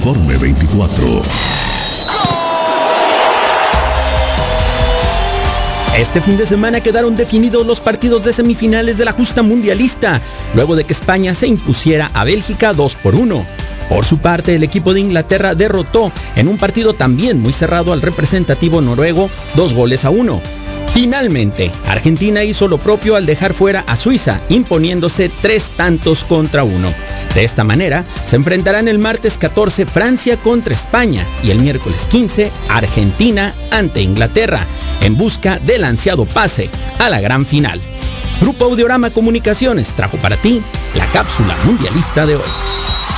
Informe 24. Este fin de semana quedaron definidos los partidos de semifinales de la justa mundialista, luego de que España se impusiera a Bélgica 2-1. Por su parte, el equipo de Inglaterra derrotó en un partido también muy cerrado al representativo noruego 2-1. Finalmente, Argentina hizo lo propio al dejar fuera a Suiza, imponiéndose 3-1. De esta manera, se enfrentarán el martes 14 Francia contra España y el miércoles 15 Argentina ante Inglaterra, en busca del ansiado pase a la gran final. Grupo Audiorama Comunicaciones trajo para ti la cápsula mundialista de hoy.